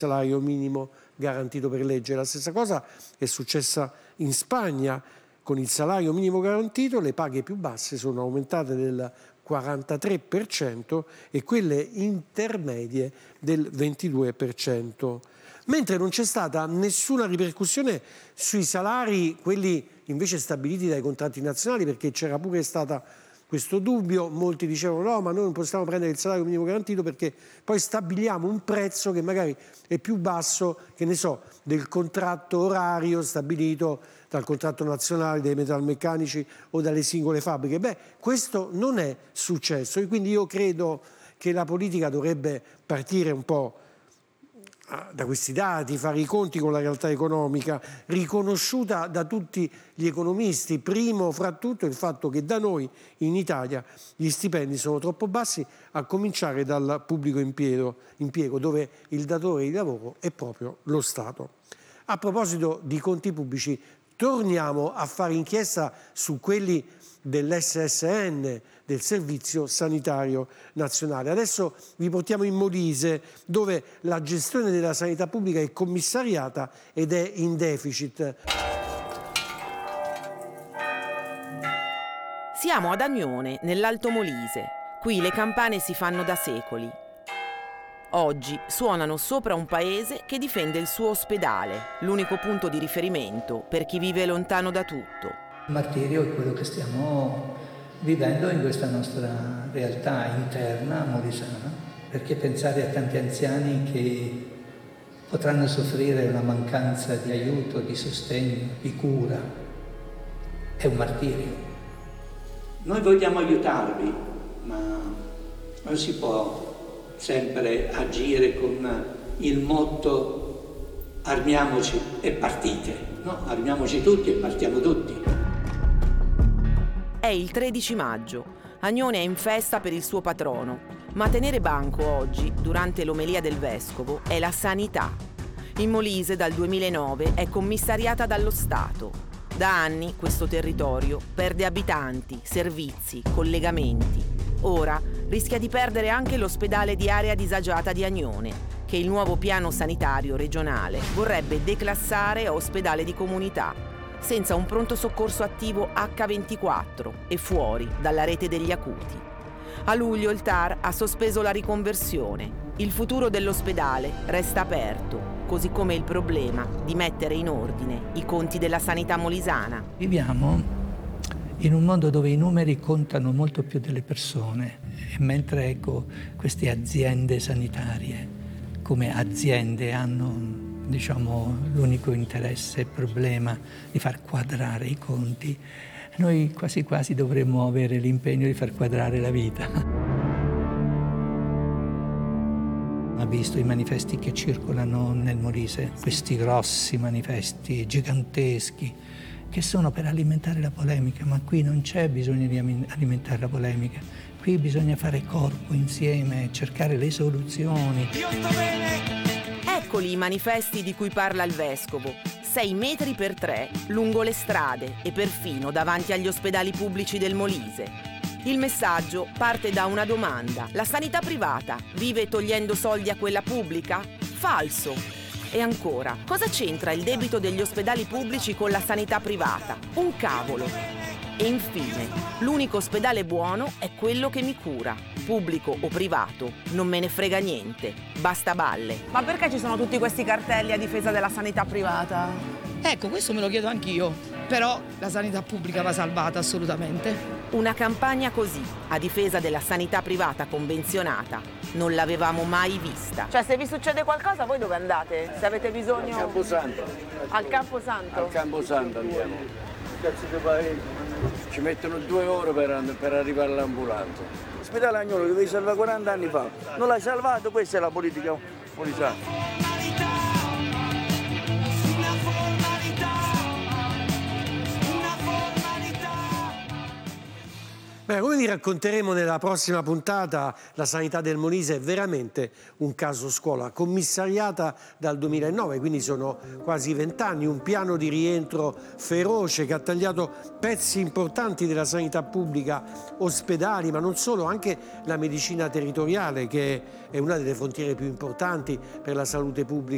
salario minimo garantito per legge. La stessa cosa è successa in Spagna. Con il salario minimo garantito le paghe più basse sono aumentate del 43% e quelle intermedie del 22%. Mentre non c'è stata nessuna ripercussione sui salari, quelli invece stabiliti dai contratti nazionali, perché c'era pure stata questo dubbio, molti dicevano no, ma noi non possiamo prendere il salario minimo garantito perché poi stabiliamo un prezzo che magari è più basso, che ne so, del contratto orario stabilito dal contratto nazionale dei metalmeccanici o dalle singole fabbriche. Beh, questo non è successo e quindi io credo che la politica dovrebbe partire un po' da questi dati, fare i conti con la realtà economica riconosciuta da tutti gli economisti, primo fra tutto il fatto che da noi in Italia gli stipendi sono troppo bassi, a cominciare dal pubblico impiego dove il datore di lavoro è proprio lo Stato. A proposito di conti pubblici, torniamo a fare inchiesta su quelli dell'SSN, del Servizio Sanitario Nazionale. Adesso vi portiamo in Molise, dove la gestione della sanità pubblica è commissariata ed è in deficit. Siamo ad Agnone, nell'Alto Molise. Qui le campane si fanno da secoli. Oggi suonano sopra un paese che difende il suo ospedale, l'unico punto di riferimento per chi vive lontano da tutto. Il martirio è quello che stiamo vivendo in questa nostra realtà interna molisana, perché pensare a tanti anziani che potranno soffrire una mancanza di aiuto, di sostegno, di cura, è un martirio. Noi vogliamo aiutarvi, ma non si può sempre agire con il motto armiamoci e partite. No, armiamoci tutti e partiamo tutti. È il 13 maggio. Agnone è in festa per il suo patrono, ma a tenere banco oggi, durante l'omelia del vescovo, è la sanità. In Molise dal 2009 è commissariata dallo Stato. Da anni questo territorio perde abitanti, servizi, collegamenti. Ora rischia di perdere anche l'ospedale di area disagiata di Agnone, che il nuovo piano sanitario regionale vorrebbe declassare a ospedale di comunità, senza un pronto soccorso attivo H24 e fuori dalla rete degli acuti. A luglio il TAR ha sospeso la riconversione. Il futuro dell'ospedale resta aperto, così come il problema di mettere in ordine i conti della sanità molisana. Viviamo in un mondo dove i numeri contano molto più delle persone, e mentre queste aziende sanitarie come aziende hanno l'unico interesse e problema di far quadrare i conti, noi quasi quasi dovremmo avere l'impegno di far quadrare la vita. Ha visto i manifesti che circolano nel Molise, questi grossi manifesti giganteschi che sono per alimentare la polemica, ma qui non c'è bisogno di alimentare la polemica, qui bisogna fare corpo insieme, cercare le soluzioni. Io sto bene! Eccoli i manifesti di cui parla il vescovo. 6 metri per 3 lungo le strade e perfino davanti agli ospedali pubblici del Molise. Il messaggio parte da una domanda. La sanità privata vive togliendo soldi a quella pubblica? Falso. E ancora, cosa c'entra il debito degli ospedali pubblici con la sanità privata? Un cavolo. E infine, l'unico ospedale buono è quello che mi cura. Pubblico o privato, non me ne frega niente. Basta balle. Ma perché ci sono tutti questi cartelli a difesa della sanità privata? Ecco, questo me lo chiedo anch'io. Però la sanità pubblica va salvata assolutamente. Una campagna così, a difesa della sanità privata convenzionata, non l'avevamo mai vista. Cioè, se vi succede qualcosa, voi dove andate? Se avete bisogno... Al Camposanto. Al Camposanto? Al Camposanto andiamo. Cazzo di paese. Ci mettono 2 ore per arrivare all'ambulanza. L'ospedale Agnolo dovevi salvare 40 anni fa. Non l'hai salvato, questa è la politica molisana. Come vi racconteremo nella prossima puntata, la sanità del Molise è veramente un caso scuola, commissariata dal 2009, quindi sono quasi 20 anni, un piano di rientro feroce che ha tagliato pezzi importanti della sanità pubblica, ospedali, ma non solo, anche la medicina territoriale, che è una delle frontiere più importanti per la salute pubblica.